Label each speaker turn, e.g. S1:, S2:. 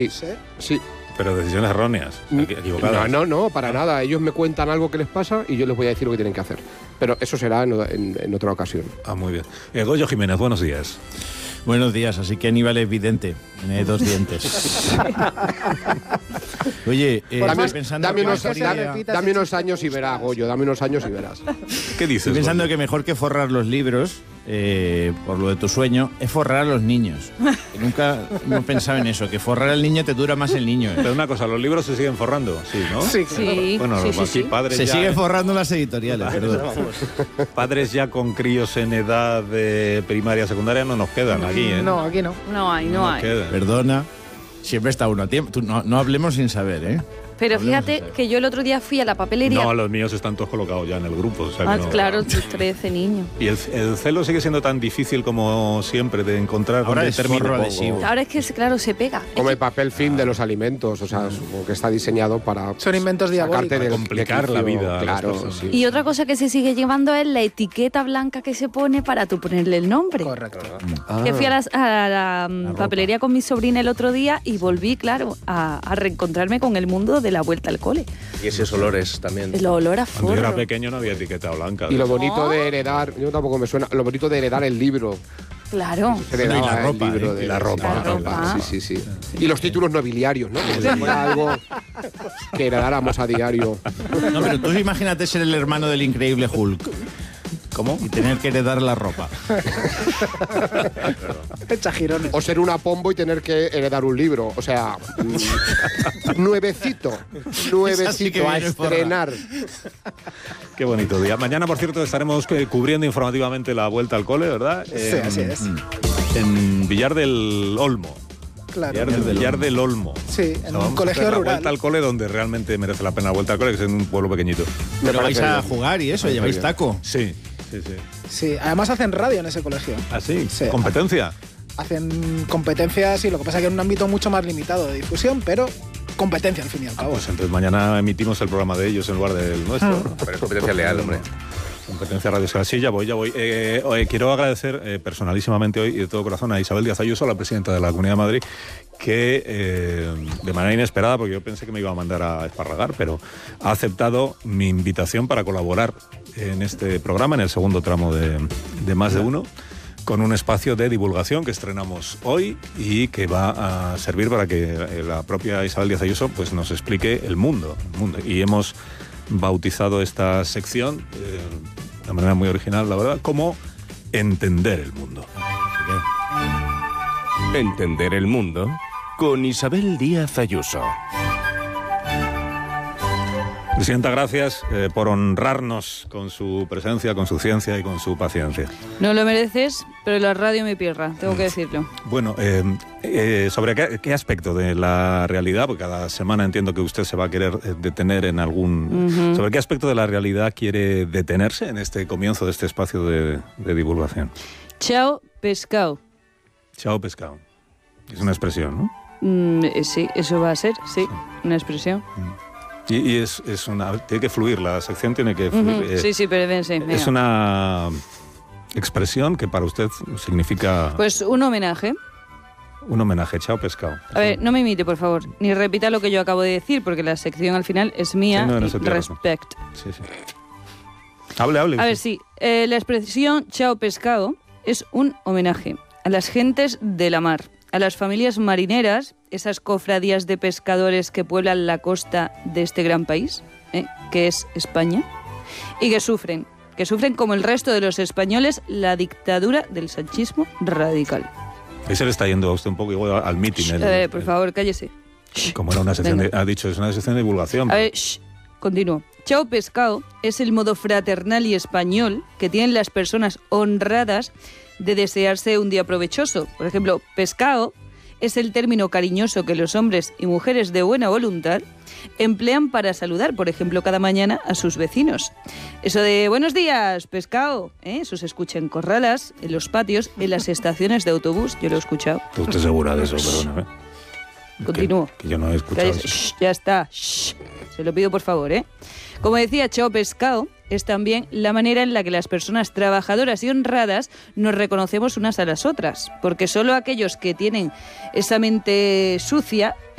S1: Sí.
S2: Pero decisiones erróneas, equivocadas.
S1: No, para nada. Ellos me cuentan algo que les pasa y yo les voy a decir lo que tienen que hacer. Pero eso será en otra ocasión.
S2: Muy bien. Goyo Jiménez, buenos días.
S3: Buenos días, así que Aníbal es vidente, tiene 2 dientes. Oye,
S1: dame unos años y verás, Goyo, dame unos años y verás.
S2: ¿Qué dices?
S3: Estoy pensando
S2: Goyo?
S3: que mejor que forrar los libros, por lo de tu sueño, es forrar a los niños. Que nunca hemos pensado en eso, que forrar al niño te dura más el niño.
S2: Pero una cosa, los libros se siguen forrando, sí, ¿no?
S4: Sí.
S2: Bueno, aquí padres
S3: Se
S2: ya...
S3: siguen forrando las editoriales, perdón.
S2: Padres ya con críos en edad de primaria, secundaria no nos quedan aquí, ¿eh?
S4: No, aquí no. No hay.
S2: Quedan.
S3: Perdona, siempre está uno a tiempo. Tú, no hablemos sin saber, ¿eh?
S4: Pero fíjate que yo el otro día fui a la papelería.
S2: No, los míos están todos colocados ya en el grupo. O sea que no...
S4: Claro, 13 niños.
S2: Y el celo sigue siendo tan difícil como siempre de encontrar.
S3: Ahora es forro adhesivo.
S4: Ahora es que, claro, se pega.
S1: Como el papel film de los alimentos, o sea, supongo que está diseñado para...
S5: Son inventos diabólicos.
S1: Para
S2: complicar la vida.
S1: Claro, sí.
S4: Y otra cosa que se sigue llevando es la etiqueta blanca que se pone para tú ponerle el nombre.
S5: Correcto.
S4: Que fui a la papelería con mi sobrina el otro día y volví, claro, a reencontrarme con el mundo de la vuelta al cole.
S6: Y esos olores también.
S4: El olor a
S2: Cuando yo era
S4: forro.
S2: pequeño no había etiqueta blanca.
S1: Y lo bonito de heredar, yo tampoco me suena, lo bonito de heredar el libro.
S4: Claro.
S1: Se heredaba
S3: Y la ropa,
S1: el libro
S3: ¿eh?
S1: de
S2: La ropa.
S4: La ropa.
S1: Sí. Y los títulos nobiliarios, ¿no? Como si fuera algo que heredáramos a diario.
S3: No, pero tú imagínate ser el hermano del increíble Hulk.
S2: ¿Cómo?
S3: Y tener que heredar la ropa.
S5: Echa girones.
S1: O ser una pombo y tener que heredar un libro. O sea, nuevecito
S3: sí que
S1: a
S3: viene
S1: estrenar.
S2: Qué bonito día. Mañana, por cierto, estaremos cubriendo informativamente la vuelta al cole, ¿verdad?
S5: Sí, así es.
S2: En Villar del Olmo.
S5: Claro.
S2: Villar del Olmo.
S5: Sí, en un
S2: Vamos a
S5: colegio
S2: hacer la
S5: rural.
S2: vuelta al cole donde realmente merece la pena la vuelta al cole, que es en un pueblo pequeñito.
S3: Pero vais a
S1: bien.
S3: jugar y eso, lleváis taco.
S2: Sí.
S5: Sí, además hacen radio en ese colegio.
S2: ¿Ah, sí?
S5: Sí.
S2: ¿Competencia?
S5: Hacen competencias, sí, lo que pasa es que en un ámbito mucho más limitado de difusión, pero competencia al fin y al cabo.
S2: Pues entonces mañana emitimos el programa de ellos en lugar del nuestro.
S6: Pero es competencia leal, hombre.
S2: Competencia Radio Escala. Sí, ya voy. Quiero agradecer personalísimamente hoy y de todo corazón a Isabel Díaz Ayuso, la presidenta de la Comunidad de Madrid, que de manera inesperada, porque yo pensé que me iba a mandar a esparragar, pero ha aceptado mi invitación para colaborar en este programa, en el segundo tramo de Más de Uno, con un espacio de divulgación que estrenamos hoy y que va a servir para que la propia Isabel Díaz Ayuso pues, nos explique el mundo. Y hemos bautizado esta sección de manera muy original, la verdad, como Entender el Mundo.
S7: Entender el mundo con Isabel Díaz Ayuso.
S2: Presidenta, gracias por honrarnos con su presencia, con su ciencia y con su paciencia.
S4: No lo mereces, pero la radio me pierda, tengo que decirlo.
S2: Bueno, ¿sobre qué aspecto de la realidad? Porque cada semana entiendo que usted se va a querer detener en algún... ¿Sobre qué aspecto de la realidad quiere detenerse en este comienzo de este espacio de divulgación?
S4: Chao, pescado.
S2: Chao, pescado. Es una expresión, ¿no?
S4: Sí, eso va a ser, sí, una expresión.
S2: Y es una... Tiene que fluir, la sección tiene que fluir.
S4: Sí, pero venga.
S2: Es una expresión que para usted significa...
S4: Pues un homenaje.
S2: Un homenaje, chao pescado.
S4: A ver, no me imite, por favor, ni repita lo que yo acabo de decir, porque la sección al final es mía.
S2: Sí, no, en
S4: y
S2: eso tiene razón.
S4: respect.
S2: Sí. Hable.
S4: A ver, sí, la expresión chao pescado es un homenaje a las gentes de la mar, a las familias marineras, esas cofradías de pescadores que pueblan la costa de este gran país, que es España, y que sufren como el resto de los españoles la dictadura del sanchismo radical.
S2: Ahí se le está yendo a usted un poco igual al mitin.
S4: Por favor, cállese.
S2: Como era una sección ha dicho, es una sección de divulgación.
S4: A ver, continúo. Chao pescado es el modo fraternal y español que tienen las personas honradas de desearse un día provechoso. Por ejemplo, pescado es el término cariñoso que los hombres y mujeres de buena voluntad emplean para saludar, por ejemplo, cada mañana a sus vecinos. Eso de buenos días, pescado, eso se escucha en corralas, en los patios, en las estaciones de autobús. Yo lo he escuchado.
S2: ¿Está usted segura de eso? Perdóname.
S4: Continúo.
S2: Que yo no he escuchado eso.
S4: Ya está. Se lo pido por favor, Como decía, chao pescado es también la manera en la que las personas trabajadoras y honradas nos reconocemos unas a las otras, porque solo aquellos que tienen esa mente sucia